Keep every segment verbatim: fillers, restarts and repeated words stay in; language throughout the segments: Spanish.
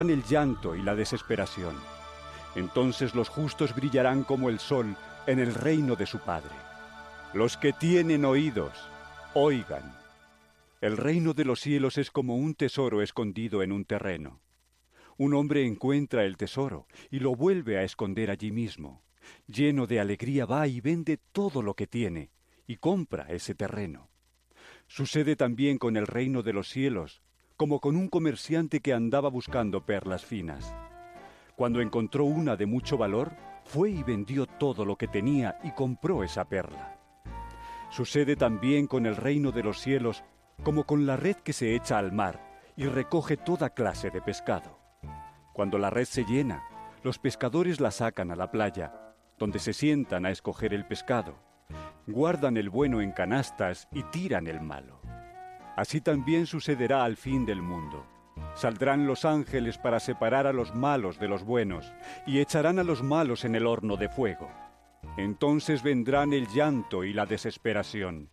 el llanto y la desesperación. Entonces los justos brillarán como el sol en el reino de su Padre. Los que tienen oídos, oigan. El reino de los cielos es como un tesoro escondido en un terreno. Un hombre encuentra el tesoro y lo vuelve a esconder allí mismo. Lleno de alegría va y vende todo lo que tiene y compra ese terreno. Sucede también con el reino de los cielos, como con un comerciante que andaba buscando perlas finas. Cuando encontró una de mucho valor, fue y vendió todo lo que tenía y compró esa perla. Sucede también con el reino de los cielos, como con la red que se echa al mar y recoge toda clase de pescado. Cuando la red se llena, los pescadores la sacan a la playa, donde se sientan a escoger el pescado. Guardan el bueno en canastas y tiran el malo. Así también sucederá al fin del mundo. Saldrán los ángeles para separar a los malos de los buenos y echarán a los malos en el horno de fuego. Entonces vendrán el llanto y la desesperación.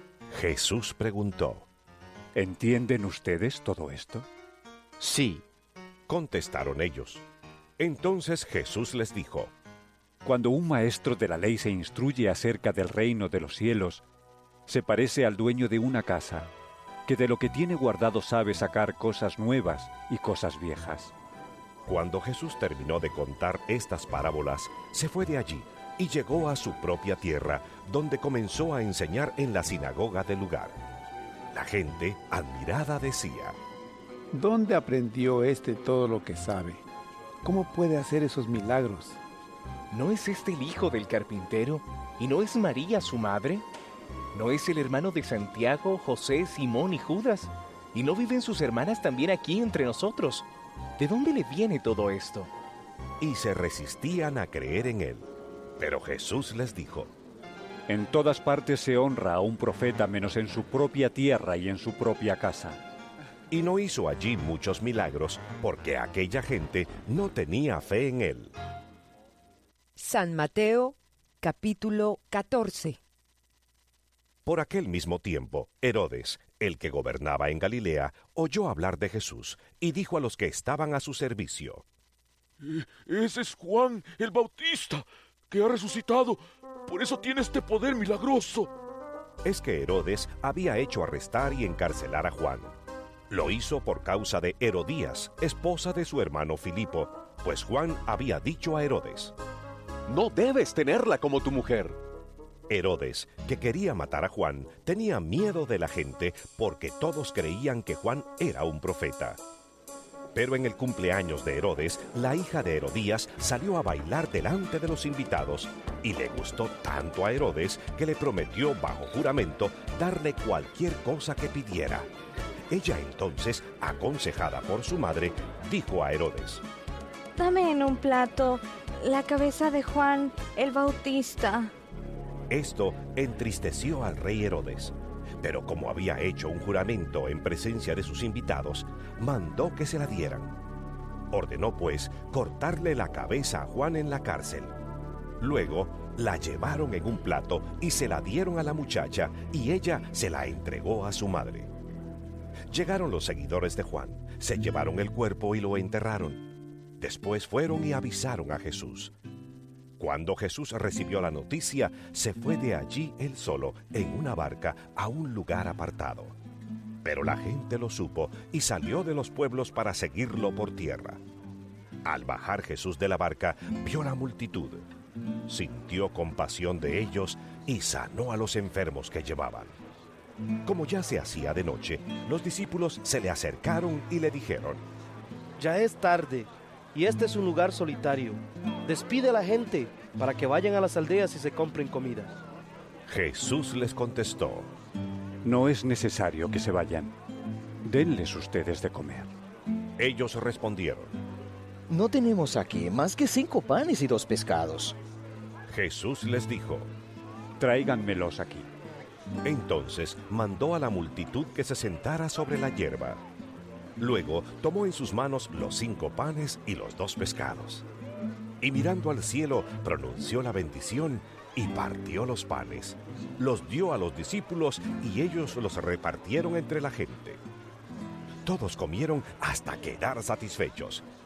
Jesús preguntó: ¿Entienden ustedes todo esto? Sí, contestaron ellos. Entonces Jesús les dijo: Cuando un maestro de la ley se instruye acerca del reino de los cielos, se parece al dueño de una casa, que de lo que tiene guardado sabe sacar cosas nuevas y cosas viejas. Cuando Jesús terminó de contar estas parábolas, se fue de allí y llegó a su propia tierra, donde comenzó a enseñar en la sinagoga del lugar. La gente, admirada, decía: ¿Dónde aprendió éste todo lo que sabe? ¿Cómo puede hacer esos milagros? ¿No es este el hijo del carpintero? ¿Y no es María su madre? ¿No es el hermano de Santiago, José, Simón y Judas? ¿Y no viven sus hermanas también aquí entre nosotros? ¿De dónde le viene todo esto? Y se resistían a creer en él. Pero Jesús les dijo: En todas partes se honra a un profeta menos en su propia tierra y en su propia casa. Y no hizo allí muchos milagros, porque aquella gente no tenía fe en él. San Mateo, capítulo catorce. Por aquel mismo tiempo, Herodes, el que gobernaba en Galilea, oyó hablar de Jesús y dijo a los que estaban a su servicio: Ese es Juan el Bautista, que ha resucitado. Por eso tiene este poder milagroso. Es que Herodes había hecho arrestar y encarcelar a Juan. Lo hizo por causa de Herodías, esposa de su hermano Filipo, pues Juan había dicho a Herodes: No debes tenerla como tu mujer. Herodes, que quería matar a Juan, tenía miedo de la gente porque todos creían que Juan era un profeta. Pero en el cumpleaños de Herodes, la hija de Herodías salió a bailar delante de los invitados y le gustó tanto a Herodes que le prometió bajo juramento darle cualquier cosa que pidiera. Ella entonces, aconsejada por su madre, dijo a Herodes: Dame en un plato la cabeza de Juan el Bautista. Esto entristeció al rey Herodes, pero como había hecho un juramento en presencia de sus invitados, mandó que se la dieran. Ordenó pues cortarle la cabeza a Juan en la cárcel. Luego la llevaron en un plato y se la dieron a la muchacha, y ella se la entregó a su madre. Llegaron los seguidores de Juan, se llevaron el cuerpo y lo enterraron. Después fueron y avisaron a Jesús. Cuando Jesús recibió la noticia, se fue de allí él solo, en una barca, a un lugar apartado. Pero la gente lo supo y salió de los pueblos para seguirlo por tierra. Al bajar Jesús de la barca, vio la multitud. Sintió compasión de ellos y sanó a los enfermos que llevaban. Como ya se hacía de noche, los discípulos se le acercaron y le dijeron: Ya es tarde, y este es un lugar solitario. Despide a la gente para que vayan a las aldeas y se compren comida. Jesús les contestó: No es necesario que se vayan. Denles ustedes de comer. Ellos respondieron: No tenemos aquí más que cinco panes y dos pescados. Jesús les dijo: Tráiganmelos aquí. Entonces mandó a la multitud que se sentara sobre la hierba. Luego tomó en sus manos los cinco panes y los dos pescados. Y mirando al cielo, pronunció la bendición y partió los panes. Los dio a los discípulos y ellos los repartieron entre la gente. Todos comieron hasta quedar satisfechos